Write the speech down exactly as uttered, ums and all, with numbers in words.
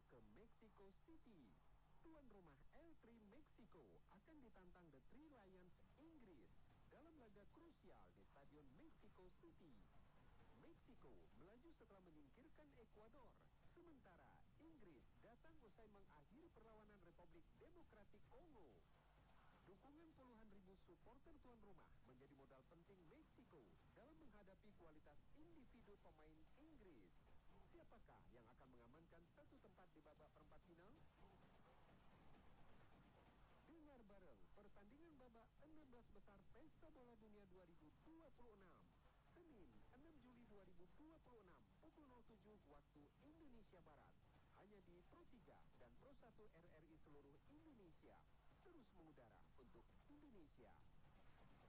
ke Mexico City. Tuan rumah L tiga Meksiko akan ditantang The Three Lions Inggris dalam laga krusial di Stadion Mexico City. Meksiko melaju setelah menyingkirkan Ekuador, sementara Inggris datang usai mengakhiri perlawanan Republik Demokratik Kongo. Dukungan puluhan ribu supporter tuan rumah menjadi modal penting Meksiko dalam menghadapi kualitas individu pemain Inggris. Siapakah yang akan mengamankan satu tempat di babak perempat final? Dengar bareng pertandingan babak enam belas besar Pesta Bola Dunia dua ribu dua puluh enam. Senin enam Juli dua ribu dua puluh enam pukul nol tujuh waktu Indonesia Barat. Hanya di Pro tiga dan Pro satu R R I seluruh Indonesia.